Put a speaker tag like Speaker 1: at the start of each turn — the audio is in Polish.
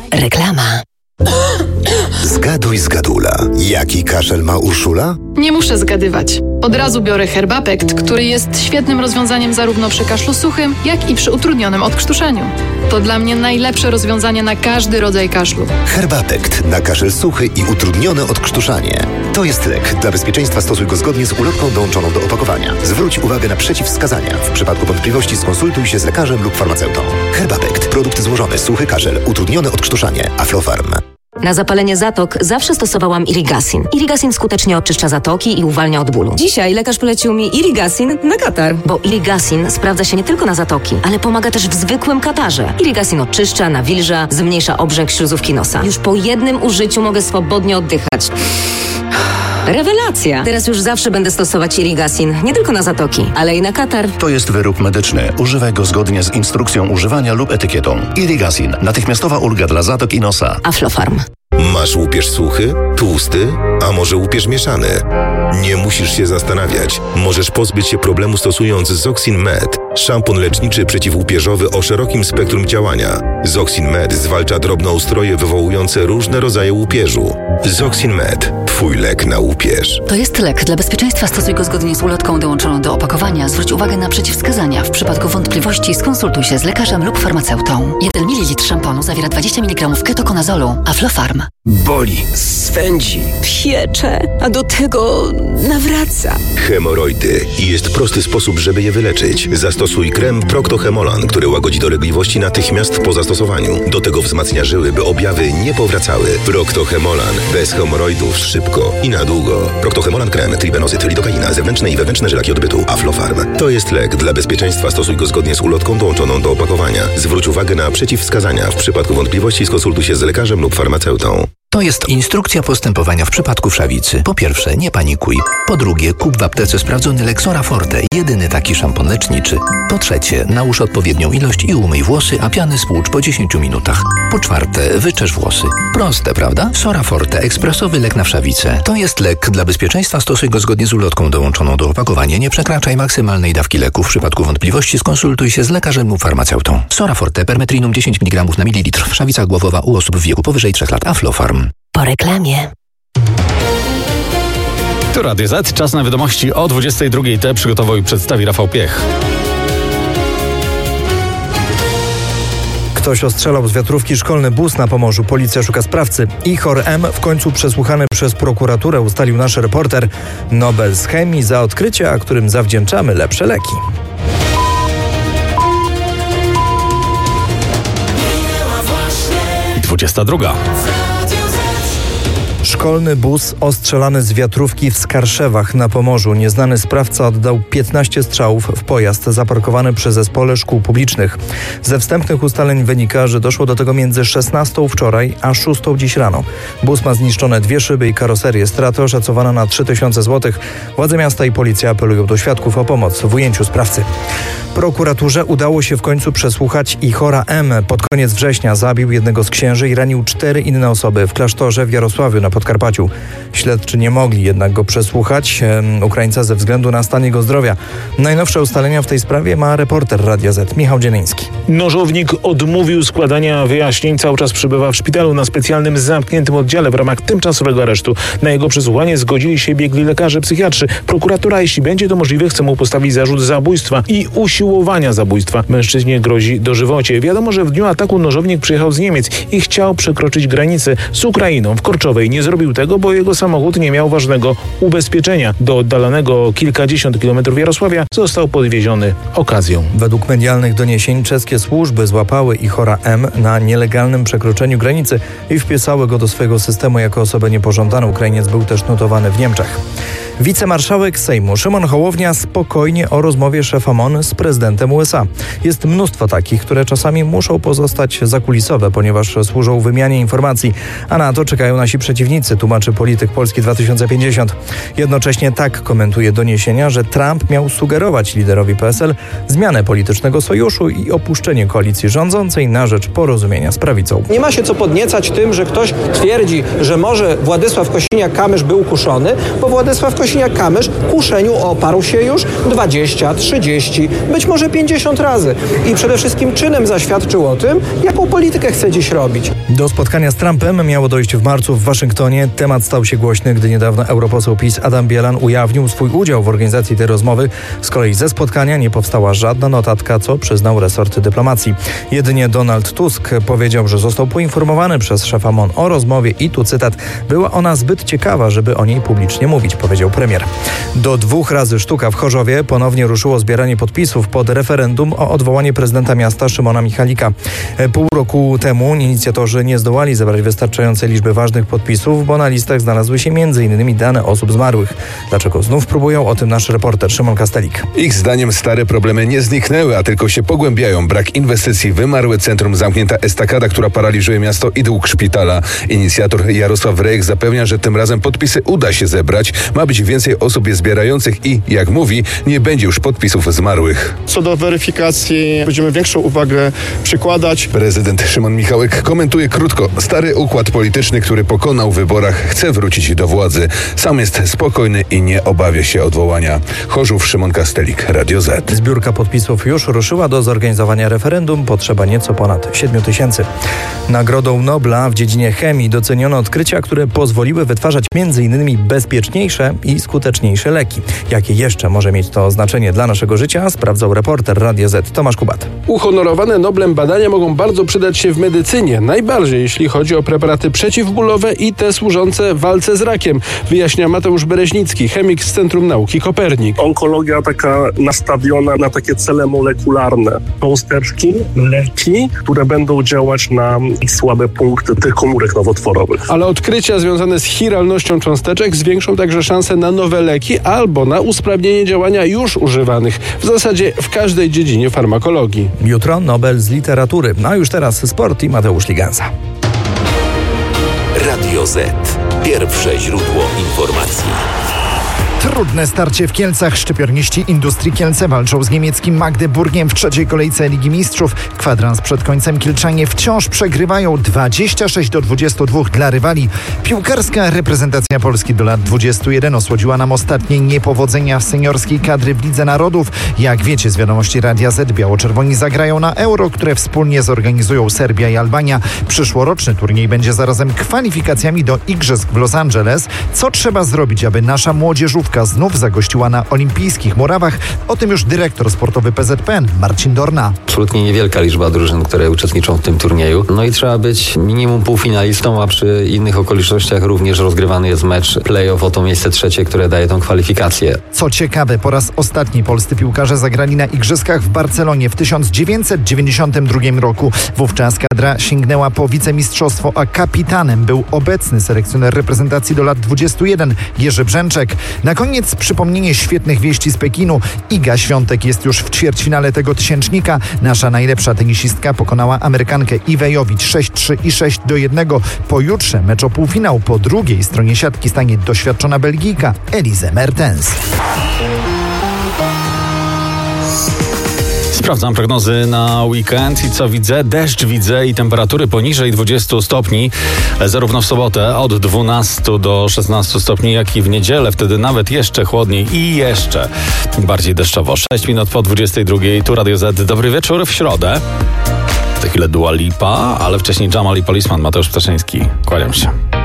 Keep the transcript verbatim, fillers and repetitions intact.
Speaker 1: Reklama.
Speaker 2: Zgaduj, zgadula. Jaki kaszel ma Urszula?
Speaker 3: Nie muszę zgadywać. Od razu biorę Herbapekt, który jest świetnym rozwiązaniem zarówno przy kaszlu suchym, jak i przy utrudnionym odkrztuszeniu. To dla mnie najlepsze rozwiązanie na każdy rodzaj kaszlu.
Speaker 2: Herbapekt na kaszel suchy i utrudnione odkrztuszanie. To jest lek. Dla bezpieczeństwa stosuj go zgodnie z ulotką dołączoną do opakowania. Zwróć uwagę na przeciwwskazania. W przypadku wątpliwości skonsultuj się z lekarzem lub farmaceutą. Herbapekt. Produkt złożony. Suchy kaszel. Utrudnione odkrztuszanie. Aflofarm.
Speaker 1: Na zapalenie zatok zawsze stosowałam Irigasin. Irigasin skutecznie oczyszcza zatoki i uwalnia od bólu. Dzisiaj lekarz polecił mi Irigasin na katar. Bo Irigasin sprawdza się nie tylko na zatoki, ale pomaga też w zwykłym katarze. Irigasin oczyszcza, nawilża, zmniejsza obrzęk śluzówki nosa. Już po jednym użyciu mogę swobodnie oddychać. Rewelacja! Teraz już zawsze będę stosować Irigasin, nie tylko na zatoki, ale i na katar.
Speaker 4: To jest wyrób medyczny. Używaj go zgodnie z instrukcją używania lub etykietą. Irigasin. Natychmiastowa ulga dla zatok i nosa.
Speaker 1: Aflofarm.
Speaker 5: Masz łupież suchy, tłusty, a może łupież mieszany? Nie musisz się zastanawiać. Możesz pozbyć się problemu stosując Zoxin Med, szampon leczniczy przeciwłupieżowy o szerokim spektrum działania. Zoxin Med zwalcza drobnoustroje wywołujące różne rodzaje łupieżu. Zoxin Med. Twój lek na łupież.
Speaker 6: To jest lek. Dla bezpieczeństwa stosuj go zgodnie z ulotką dołączoną do opakowania. Zwróć uwagę na przeciwwskazania. W przypadku wątpliwości skonsultuj się z lekarzem lub farmaceutą. jeden mililitr szamponu zawiera dwadzieścia miligramów ketokonazolu. Aflofarm.
Speaker 7: Boli, swędzi, piecze, a do tego nawraca.
Speaker 5: Hemoroidy. I jest prosty sposób, żeby je wyleczyć. Zastosuj krem Procto-Hemolan, który łagodzi dolegliwości natychmiast po zastosowaniu. Do tego wzmacnia żyły, by objawy nie powracały. Procto-Hemolan. Bez hemoroidów szybko i na długo. Procto-Hemolan krem, tribenozyt, lidokaina, zewnętrzne i wewnętrzne żylaki odbytu. Aflofarm. To jest lek. Dla bezpieczeństwa stosuj go zgodnie z ulotką dołączoną do opakowania. Zwróć uwagę na przeciwwskazania. W przypadku wątpliwości skonsultuj się z lekarzem lub farmaceutą.
Speaker 8: To jest instrukcja postępowania w przypadku wszawicy. Po pierwsze, nie panikuj. Po drugie, kup w aptece sprawdzony lek Soraforte, jedyny taki szampon leczniczy. Po trzecie, nałóż odpowiednią ilość i umyj włosy, a piany spłucz po dziesięciu minutach. Po czwarte, wyczesz włosy. Proste, prawda? Soraforte, ekspresowy lek na wszawicę. To jest lek. Dla bezpieczeństwa stosuj go zgodnie z ulotką dołączoną do opakowania. Nie przekraczaj maksymalnej dawki leku. W przypadku wątpliwości skonsultuj się z lekarzem lub farmaceutą. Soraforte, permetrinum dziesięć miligramów na mililitr. Wszawica głowowa u osób w wieku powyżej trzech lat. Aflofarm.
Speaker 1: Po reklamie.
Speaker 9: Tu Radio Z. Czas na wiadomości o dwudziestej drugiej. Te przygotował i przedstawi Rafał Piech.
Speaker 10: Ktoś ostrzelał z wiatrówki szkolny bus na Pomorzu. Policja szuka sprawcy. Ichor M. w końcu przesłuchany przez prokuraturę, ustalił nasz reporter. Nobel z chemii za odkrycia, którym zawdzięczamy lepsze leki.
Speaker 9: dwudziesta druga.
Speaker 10: Szkolny bus ostrzelany z wiatrówki w Skarszewach na Pomorzu. Nieznany sprawca oddał piętnaście strzałów w pojazd zaparkowany przy zespole szkół publicznych. Ze wstępnych ustaleń wynika, że doszło do tego między szesnastą wczoraj a szóstą dziś rano. Bus ma zniszczone dwie szyby i karoserię. Straty oszacowane na trzy tysiące złotych. Władze miasta i policja apelują do świadków o pomoc w ujęciu sprawcy. Prokuraturze udało się w końcu przesłuchać Ichora M. Pod koniec września zabił jednego z księży i ranił cztery inne osoby w klasztorze w Jarosławiu na Podkarpaciu. Śledczy nie mogli jednak go przesłuchać, um, Ukraińca, ze względu na stan jego zdrowia. Najnowsze ustalenia w tej sprawie ma reporter Radia Z Michał Dzieliński.
Speaker 11: Nożownik odmówił składania wyjaśnień, cały czas przebywa w szpitalu na specjalnym zamkniętym oddziale w ramach tymczasowego aresztu. Na jego przesłuchanie zgodzili się biegli lekarze psychiatrzy. Prokuratura, jeśli będzie to możliwe, chce mu postawić zarzut zabójstwa i usiłowania zabójstwa. Mężczyźnie grozi dożywocie. Wiadomo, że w dniu ataku nożownik przyjechał z Niemiec i chciał przekroczyć granicę z Ukrainą w Korczowej. Nie zrobił tego, bo jego samochód nie miał ważnego ubezpieczenia. Do oddalonego o kilkadziesiąt kilometrów Jarosławia został podwieziony okazją.
Speaker 10: Według medialnych doniesień czeskie służby złapały Ichora M. na nielegalnym przekroczeniu granicy i wpisały go do swojego systemu jako osobę niepożądaną. Ukrainiec był też notowany w Niemczech. Wicemarszałek Sejmu Szymon Hołownia spokojnie o rozmowie szefa M O N z prezydentem U S A. Jest mnóstwo takich, które czasami muszą pozostać zakulisowe, ponieważ służą wymianie informacji, a na to czekają nasi przeciwnicy, tłumaczy polityk Polski dwa tysiące pięćdziesiąt. Jednocześnie tak komentuje doniesienia, że Trump miał sugerować liderowi P S L zmianę politycznego sojuszu i opuszczenie koalicji rządzącej na rzecz porozumienia z prawicą.
Speaker 12: Nie ma się co podniecać tym, że ktoś twierdzi, że może Władysław Kosiniak-Kamysz był kuszony, bo Władysław Kosiniak Kosiniak-Kamysz kuszeniu oparł się już dwadzieścia, trzydzieści, być może pięćdziesiąt razy. I przede wszystkim czynem zaświadczył o tym, jaką politykę chce dziś robić.
Speaker 10: Do spotkania z Trumpem miało dojść w marcu w Waszyngtonie. Temat stał się głośny, gdy niedawno europoseł PiS Adam Bielan ujawnił swój udział w organizacji tej rozmowy. Z kolei ze spotkania nie powstała żadna notatka, co przyznał resort dyplomacji. Jedynie Donald Tusk powiedział, że został poinformowany przez szefa M O N o rozmowie i tu cytat: była ona zbyt ciekawa, żeby o niej publicznie mówić, powiedział premier. Do dwóch razy sztuka w Chorzowie ponownie ruszyło zbieranie podpisów pod referendum o odwołanie prezydenta miasta Szymona Michalika. Pół roku temu inicjatorzy nie zdołali zebrać wystarczającej liczby ważnych podpisów, bo na listach znalazły się między innymi dane osób zmarłych. Dlaczego znów próbują? O tym nasz reporter Szymon Kastelik.
Speaker 13: Ich zdaniem stare problemy nie zniknęły, a tylko się pogłębiają. Brak inwestycji, wymarłe centrum, zamknięta estakada, która paraliżuje miasto i dług szpitala. Inicjator Jarosław Rejek zapewnia, że tym razem podpisy uda się zebrać. Ma być więcej osób je zbierających i, jak mówi, nie będzie już podpisów zmarłych.
Speaker 14: Co do weryfikacji będziemy większą uwagę przykładać.
Speaker 13: Prezydent Szymon Michałek komentuje krótko. Stary układ polityczny, który pokonał w wyborach, chce wrócić do władzy. Sam jest spokojny i nie obawia się odwołania. Chorzów, Szymon Kastelik, Radio Z.
Speaker 10: Zbiórka podpisów już ruszyła. Do zorganizowania referendum potrzeba nieco ponad siedmiu tysięcy. Nagrodą Nobla w dziedzinie chemii doceniono odkrycia, które pozwoliły wytwarzać między innymi bezpieczniejsze i skuteczniejsze leki. Jakie jeszcze może mieć to znaczenie dla naszego życia, sprawdzał reporter Radia Z Tomasz Kubat.
Speaker 15: Uhonorowane Noblem badania mogą bardzo przydać się w medycynie, najbardziej jeśli chodzi o preparaty przeciwbólowe i te służące walce z rakiem, wyjaśnia Mateusz Bereźnicki, chemik z Centrum Nauki Kopernik.
Speaker 16: Onkologia taka nastawiona na takie cele molekularne, cząsteczki, leki, które będą działać na słabe punkty tych komórek nowotworowych.
Speaker 15: Ale odkrycia związane z chiralnością cząsteczek zwiększą także szanse na nowe leki albo na usprawnienie działania już używanych, w zasadzie w każdej dziedzinie farmakologii.
Speaker 10: Jutro Nobel z literatury. A już teraz sport i Mateusz Liganza.
Speaker 17: Radio Z. Pierwsze źródło informacji.
Speaker 18: Trudne starcie w Kielcach. Szczypiorniści Industrii Kielce walczą z niemieckim Magdeburgiem w trzeciej kolejce Ligi Mistrzów. Kwadrans przed końcem Kielczanie wciąż przegrywają dwadzieścia sześć do dwudziestu dwóch dla rywali. Piłkarska reprezentacja Polski do lat dwudziestu jeden osłodziła nam ostatnie niepowodzenia seniorskiej kadry w Lidze Narodów. Jak wiecie z wiadomości Radia Z, biało-czerwoni zagrają na Euro, które wspólnie zorganizują Serbia i Albania. Przyszłoroczny turniej będzie zarazem kwalifikacjami do Igrzysk w Los Angeles. Co trzeba zrobić, aby nasza młodzieżówka znów zagościła na olimpijskich murawach? O tym już dyrektor sportowy P Z P N Marcin Dorna.
Speaker 19: Absolutnie niewielka liczba drużyn, które uczestniczą w tym turnieju. No i trzeba być minimum półfinalistą, a przy innych okolicznościach również rozgrywany jest mecz play-off o to miejsce trzecie, które daje tą kwalifikację.
Speaker 18: Co ciekawe, po raz ostatni polscy piłkarze zagrali na Igrzyskach w Barcelonie w tysiąc dziewięćset dziewięćdziesiątym drugim roku. Wówczas kadra sięgnęła po wicemistrzostwo, a kapitanem był obecny selekcjoner reprezentacji do lat dwudziestu jeden Jerzy Brzęczek. Na koniec przypomnienie świetnych wieści z Pekinu. Iga Świątek jest już w ćwierćfinale tego tysięcznika. Nasza najlepsza tenisistka pokonała Amerykankę Iwę Jowicz sześć trzy i sześć do jednego. Pojutrze mecz o półfinał. Po drugiej stronie siatki stanie doświadczona Belgijka Elise Mertens.
Speaker 9: Sprawdzam prognozy na weekend i co widzę? Deszcz widzę i temperatury poniżej dwudziestu stopni, zarówno w sobotę od dwunastu do szesnastu stopni, jak i w niedzielę, wtedy nawet jeszcze chłodniej i jeszcze bardziej deszczowo. sześć minut po dwudziestej drugiej, tu Radio Z. Dobry wieczór w środę. Za chwilę Dua Lipa, ale wcześniej Jamal i Policeman, Mateusz Ptaszyński. Kłaniam się.